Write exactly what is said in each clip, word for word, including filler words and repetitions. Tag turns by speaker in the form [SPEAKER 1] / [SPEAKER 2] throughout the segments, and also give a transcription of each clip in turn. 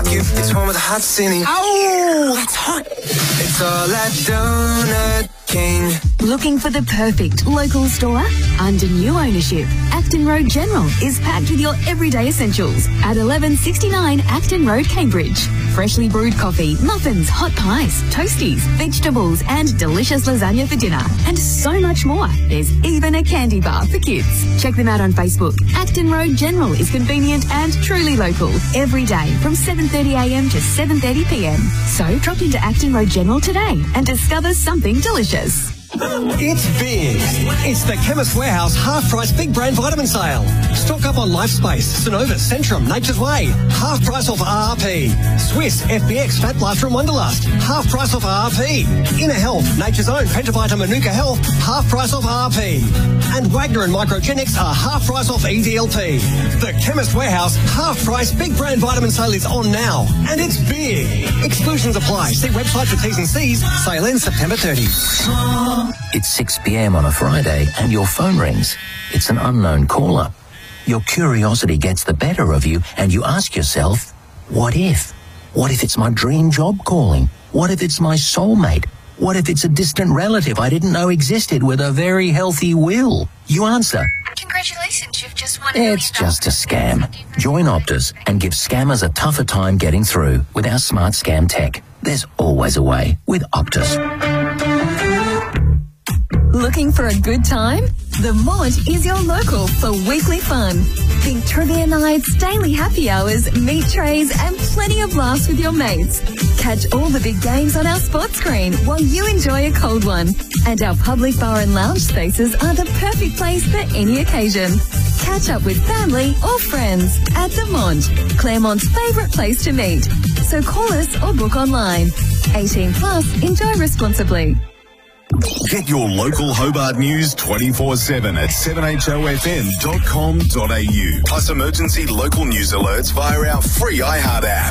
[SPEAKER 1] you. It's home with a hot ceiling. Ow, that's hot. It's all at Donut King.
[SPEAKER 2] Looking for the perfect local store? Under new ownership, Acton Road General is packed with your everyday essentials at eleven sixty-nine Acton Road, Cambridge. Freshly brewed coffee, muffins, hot pies, toasties, vegetables and delicious lasagna for dinner. And so much more. There's even a candy bar for kids. Check them out on Facebook. Acton Road General is convenient and truly local every day from seven thirty a m to seven thirty p m. So drop into Acton Road General today and discover something delicious.
[SPEAKER 3] It's big. It's the Chemist Warehouse half-price big brand vitamin sale. Stock up on Lifespace, Synovus, Centrum, Nature's Way. Half price off R R P. Swiss, F B X, Fat Blaster and Wonderlust. Half price off R R P. Inner Health, Nature's Own, Pentavita, Manuka Health. Half price off R R P. And Wagner and Microgenics are half price off E D L P. The Chemist Warehouse half-price big brand vitamin sale is on now. And it's big. Exclusions apply. See website for T's and C's. Sale ends September thirtieth.
[SPEAKER 4] It's six p m on a Friday and your phone rings. It's an unknown caller. Your curiosity gets the better of you and you ask yourself, what if? What if it's my dream job calling? What if it's my soulmate? What if it's a distant relative I didn't know existed with a very healthy will? You answer.
[SPEAKER 5] Congratulations, you've just won.
[SPEAKER 4] It's just a scam. Join Optus and give scammers a tougher time getting through with our smart scam tech. There's always a way with Optus.
[SPEAKER 2] Looking for a good time? The Mont is your local for weekly fun. Big trivia nights, daily happy hours, meat trays and plenty of laughs with your mates. Catch all the big games on our sports screen while you enjoy a cold one. And our public bar and lounge spaces are the perfect place for any occasion. Catch up with family or friends at the Mont, Claremont's favourite place to meet. So call us or book online. eighteen plus, enjoy responsibly.
[SPEAKER 6] Get your local Hobart news twenty-four seven at seven h o f m dot com dot a u. Plus emergency local news alerts via our free iHeart app.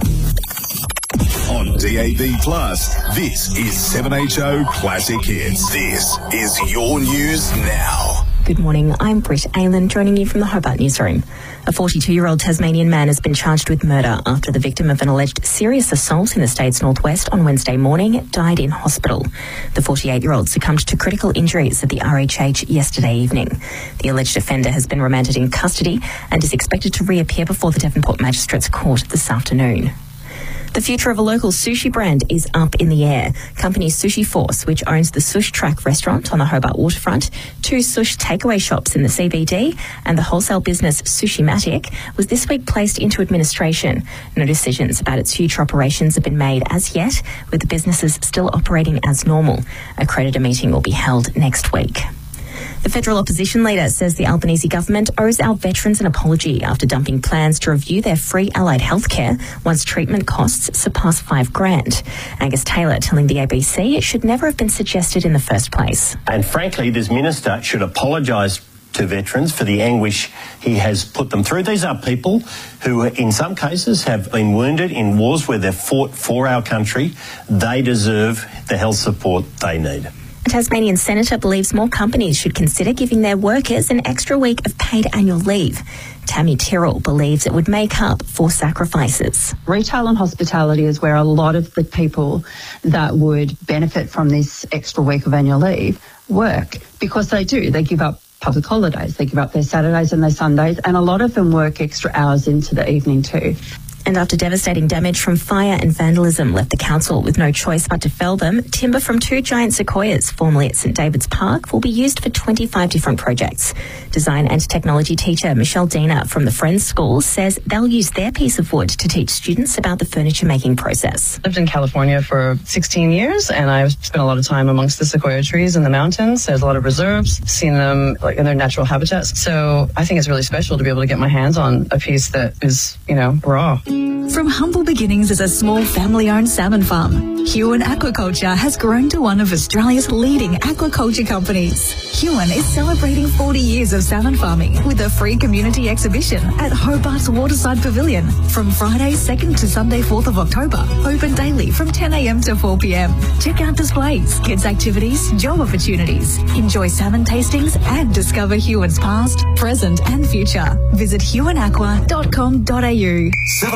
[SPEAKER 6] On D A B Plus, this is seven H O Classic Hits. This is your news now.
[SPEAKER 7] Good morning, I'm Britt Aylan, joining you from the Hobart newsroom. A forty-two-year-old Tasmanian man has been charged with murder after the victim of an alleged serious assault in the state's northwest on Wednesday morning died in hospital. The forty-eight-year-old succumbed to critical injuries at the R H H yesterday evening. The alleged offender has been remanded in custody and is expected to reappear before the Devonport Magistrates Court this afternoon. The future of a local sushi brand is up in the air. Company Sushi Force, which owns the Sush Track restaurant on the Hobart waterfront, two Sush takeaway shops in the C B D, and the wholesale business Sushimatic, was this week placed into administration. No decisions about its future operations have been made as yet, with the businesses still operating as normal. A creditor meeting will be held next week. The federal opposition leader says the Albanese government owes our veterans an apology after dumping plans to review their free allied healthcare once treatment costs surpass five grand. Angus Taylor telling the A B C it should never have been suggested in the first place.
[SPEAKER 8] And frankly, this minister should apologise to veterans for the anguish he has put them through. These are people who, in some cases, have been wounded in wars where they've fought for our country. They deserve the health support they need.
[SPEAKER 7] A Tasmanian senator believes more companies should consider giving their workers an extra week of paid annual leave. Tammy Tyrrell believes it would make up for sacrifices.
[SPEAKER 9] Retail and hospitality is where a lot of the people that would benefit from this extra week of annual leave work, because they do. They give up public holidays, they give up their Saturdays and their Sundays, and a lot of them work extra hours into the evening too.
[SPEAKER 7] And after devastating damage from fire and vandalism left the council with no choice but to fell them, timber from two giant sequoias, formerly at St David's Park, will be used for twenty-five different projects. Design and technology teacher Michelle Dina from the Friends School says they'll use their piece of wood to teach students about the furniture making process.
[SPEAKER 10] I lived in California for sixteen years and I've spent a lot of time amongst the sequoia trees in the mountains. There's a lot of reserves, seen them like in their natural habitats. So I think it's really special to be able to get my hands on a piece that is, you know, raw.
[SPEAKER 11] From humble beginnings as a small family-owned salmon farm, Huon Aquaculture has grown to one of Australia's leading aquaculture companies. Huon is celebrating forty years of salmon farming with a free community exhibition at Hobart's Waterside Pavilion from Friday second to Sunday fourth of October, open daily from ten a m to four p m. Check out displays, kids activities, job opportunities, enjoy salmon tastings and discover Huon's past, present and future. Visit huon aqua dot com dot a u.
[SPEAKER 6] seven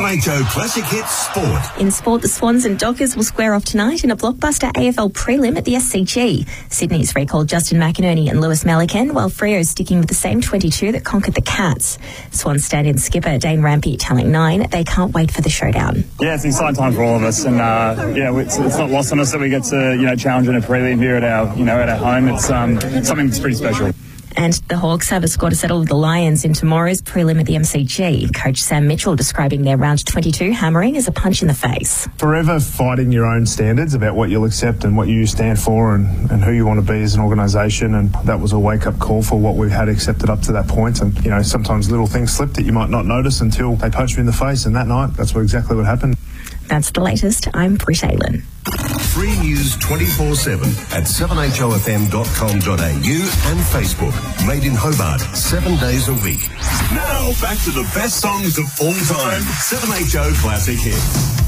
[SPEAKER 12] seven H O Classic Hits Sport.
[SPEAKER 7] In sport, the Swans and Dockers will square off tonight in a blockbuster A F L prelim at the S C G. Sydney's recalled Justin McInerney and Lewis Melican, while Freo's sticking with the same twenty-two that conquered the Cats. Swans stand-in skipper Dane Rampy telling Nine they can't wait for the showdown.
[SPEAKER 13] Yeah, it's an exciting time for all of us, and uh, yeah, it's, it's not lost on us that we get to you know challenge in a prelim here at our you know at our home. It's um, something that's pretty special.
[SPEAKER 7] And the Hawks have a score to settle with the Lions in tomorrow's prelim at the M C G. Coach Sam Mitchell describing their round twenty-two hammering as a punch in the face.
[SPEAKER 14] Forever fighting your own standards about what you'll accept and what you stand for and, and who you want to be as an organisation, and that was a wake-up call for what we've had accepted up to that point. And, you know, sometimes little things slip that you might not notice until they punch you in the face, and that night, that's what exactly what happened.
[SPEAKER 7] That's the latest. I'm Britt Aylan.
[SPEAKER 12] Free news twenty-four seven at seven H O F M dot com dot A U and Facebook. Made in Hobart, seven days a week. Now back to the best songs of all time. seven H O Classic Hits.